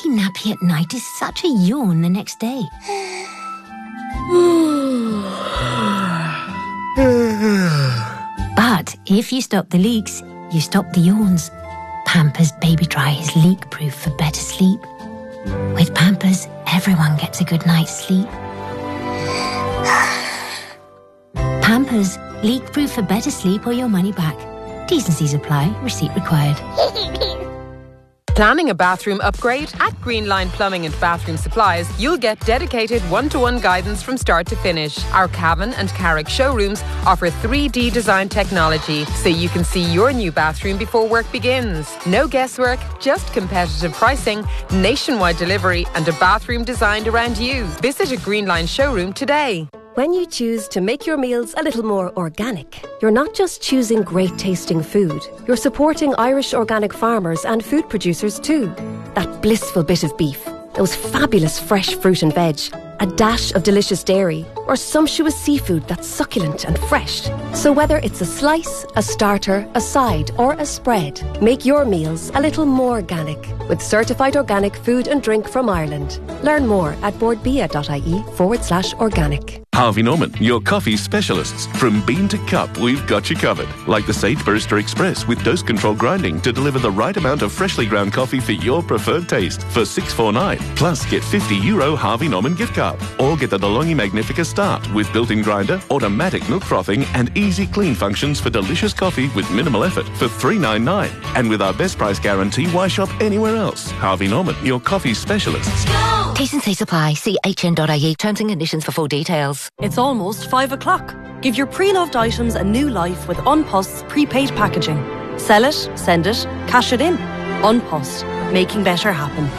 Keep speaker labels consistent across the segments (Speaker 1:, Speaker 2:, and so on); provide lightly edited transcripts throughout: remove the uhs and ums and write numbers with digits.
Speaker 1: baby nappy at night is such a yawn the next day. But if you stop the leaks, you stop the yawns. Pampers Baby Dry is leak-proof for better sleep. With Pampers, everyone gets a good night's sleep. Pampers, leak-proof for better sleep or your money back. T's&C's apply. Receipt required.
Speaker 2: Planning a bathroom upgrade? At Greenline Plumbing and Bathroom Supplies, you'll get dedicated one-to-one guidance from start to finish. Our Cavan and Carrick showrooms offer 3D design technology, so you can see your new bathroom before work begins. No guesswork, just competitive pricing, nationwide delivery, and a bathroom designed around you. Visit a Greenline showroom today.
Speaker 3: When you choose to make your meals a little more organic, you're not just choosing great tasting food, you're supporting Irish organic farmers and food producers too. That blissful bit of beef, those fabulous fresh fruit and veg, a dash of delicious dairy, or sumptuous seafood that's succulent and fresh. So whether it's a slice, a starter, a side, or a spread, make your meals a little more organic with certified organic food and drink from Ireland. Learn more at boardbia.ie/organic.
Speaker 4: Harvey Norman, your coffee specialists. From bean to cup, we've got you covered. Like the Sage Barista Express with dose control grinding to deliver the right amount of freshly ground coffee for your preferred taste for €6.49. Plus, get €50 Harvey Norman gift card. Or get the DeLonghi Magnifica Start with built-in grinder, automatic milk frothing and easy clean functions for delicious coffee with minimal effort for $3.99. And with our best price guarantee, why shop anywhere else? Harvey Norman, your coffee specialists.
Speaker 1: T's&C's apply. See hn.ie. Terms and conditions for full details.
Speaker 3: It's almost 5 o'clock. Give your pre-loved items a new life with An Post's prepaid packaging. Sell it, send it, cash it in. An Post, making better happen.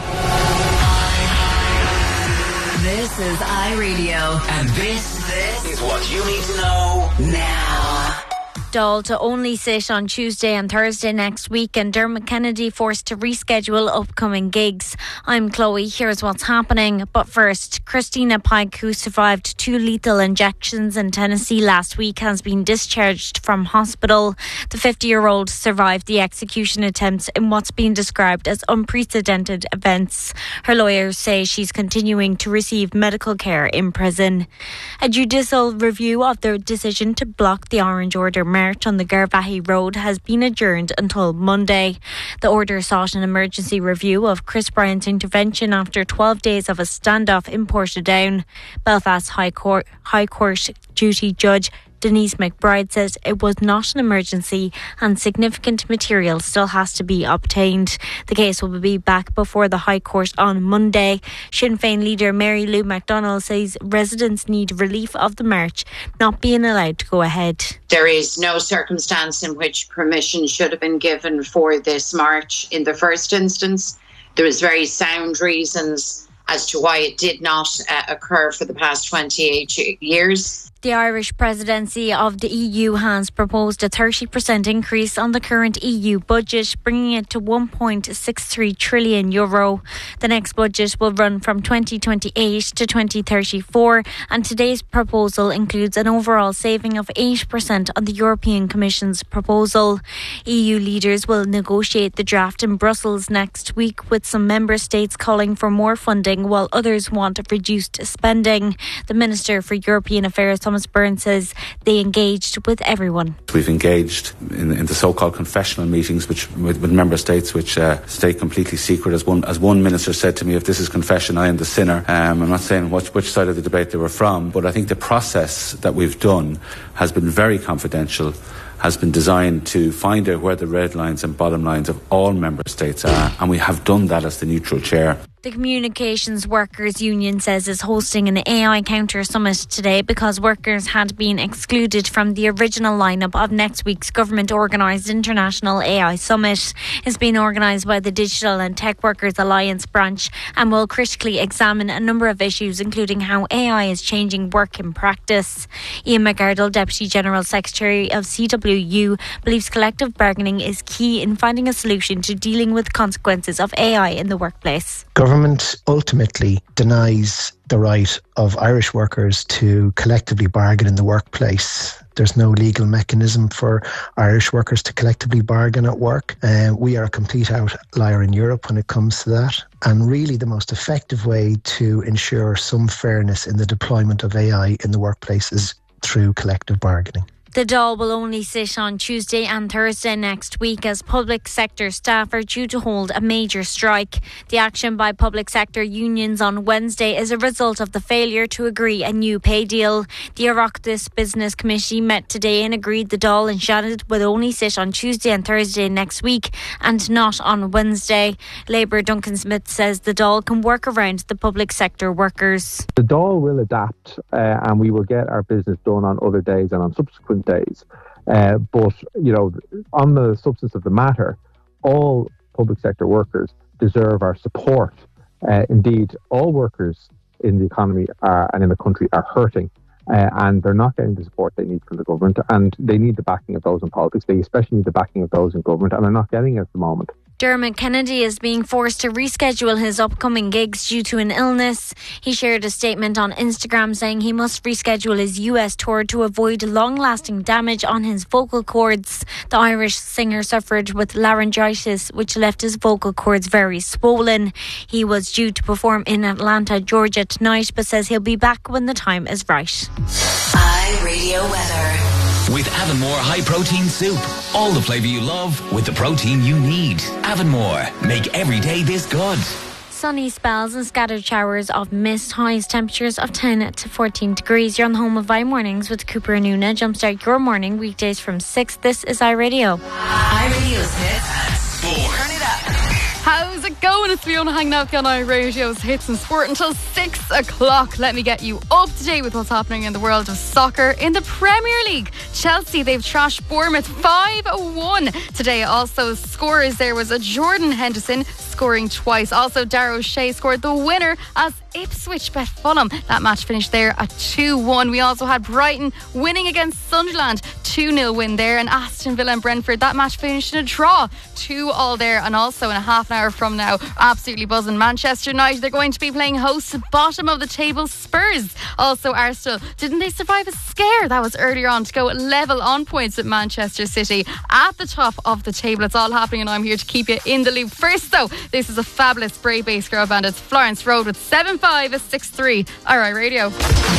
Speaker 5: This is iRadio. And this is what you need to know now.
Speaker 6: Dáil to only sit on Tuesday and Thursday next week, and Dermot Kennedy forced to reschedule upcoming gigs. I'm Chloe, here's what's happening. But first, Christina Pike, who survived 2 lethal injections in Tennessee last week, has been discharged from hospital. The 50-year-old survived the execution attempts in what's been described as unprecedented events. Her lawyers say she's continuing to receive medical care in prison. A judicial review of the decision to block the Orange Order march on the Garvaghey Road has been adjourned until Monday. The order sought an emergency review of Chris Bryant's intervention after 12 days of a standoff in Portadown. Belfast High Court duty judge Denise McBride says it was not an emergency and significant material still has to be obtained. The case will be back before the High Court on Monday. Sinn Féin leader Mary Lou McDonald says residents need relief of the march not being allowed to go ahead.
Speaker 7: There is no circumstance in which permission should have been given for this march in the first instance. There was very sound reasons as to why it did not occur for the past 28 years.
Speaker 6: The Irish presidency of the EU has proposed a 30% increase on the current EU budget, bringing it to €1.63 trillion. The next budget will run from 2028 to 2034, and today's proposal includes an overall saving of 8% on the European Commission's proposal. EU leaders will negotiate the draft in Brussels next week, with some member states calling for more funding while others want reduced spending. The Minister for European Affairs, Thomas Byrne, says they engaged with everyone.
Speaker 8: We've engaged in the so-called confessional meetings with member states, which stay completely secret. As one minister said to me, if this is confession, I am the sinner. I'm not saying which side of the debate they were from, but I think the process that we've done has been very confidential, has been designed to find out where the red lines and bottom lines of all member states are, and we have done that as the neutral chair.
Speaker 6: The Communications Workers Union says it's hosting an AI Counter Summit today because workers had been excluded from the original lineup of next week's government-organised International AI Summit. It's been organised by the Digital and Tech Workers Alliance branch and will critically examine a number of issues, including how AI is changing work in practice. Ian McArdle, Deputy General Secretary of CWU, believes collective bargaining is key in finding a solution to dealing with consequences of AI in the workplace.
Speaker 9: Government ultimately denies the right of Irish workers to collectively bargain in the workplace. There's no legal mechanism for Irish workers to collectively bargain at work. We are a complete outlier in Europe when it comes to that. And really the most effective way to ensure some fairness in the deployment of AI in the workplace is through collective bargaining.
Speaker 6: The Dáil will only sit on Tuesday and Thursday next week as public sector staff are due to hold a major strike. The action by public sector unions on Wednesday is a result of the failure to agree a new pay deal. The Oireachtas Business Committee met today and agreed the Dáil and Shannon will only sit on Tuesday and Thursday next week and not on Wednesday. Labour Duncan Smith says the Dáil can work around the public sector workers.
Speaker 10: The Dáil will adapt and we will get our business done on other days and on subsequent days. But, you know, on the substance of the matter, all public sector workers deserve our support. Indeed, all workers in the economy and in the country are hurting and they're not getting the support they need from the government, and they need the backing of those in politics. They especially need the backing of those in government, and they're not getting it at the moment.
Speaker 6: Dermot Kennedy is being forced to reschedule his upcoming gigs due to an illness. He shared a statement on Instagram saying he must reschedule his US tour to avoid long-lasting damage on his vocal cords. The Irish singer suffered with laryngitis, which left his vocal cords very swollen. He was due to perform in Atlanta, Georgia tonight, but says he'll be back when the time is right.
Speaker 5: iRadio weather.
Speaker 11: With Avonmore High Protein Soup. All the flavour you love with the protein you need. Avonmore. Make every day this good.
Speaker 6: Sunny spells and scattered showers of mist. Highest temperatures of 10 to 14 degrees. You're on the home of iMornings with Cooper and Una. Jumpstart your morning weekdays from 6. This is iRadio.
Speaker 5: iRadio's hits. Turn it up.
Speaker 12: How's it going? It's Fiona hanging out on iRadio's Hits and Sport until 6 o'clock. Let me get you up to date with what's happening in the world of soccer. In the Premier League, Chelsea, they've trashed Bournemouth 5-1 today. Also, scorers there was a Jordan Henderson scoring twice. Also, Darragh O'Shea scored the winner as Ipswich bet Fulham. That match finished there at 2-1. We also had Brighton winning against Sunderland, 2-0 win there, and Aston Villa and Brentford, that match finished in a draw, 2-2 there. And also in a half an hour from now, absolutely buzzing, Manchester United, they're going to be playing host to bottom of the table Spurs. Also Arsenal, didn't they survive a scare that was earlier on to go level on points with Manchester City at the top of the table? It's all happening and I'm here to keep you in the loop. First though, this is a fabulous Bray-based girl band. It's Florence Road with 7-5 at 6-3 iRadio.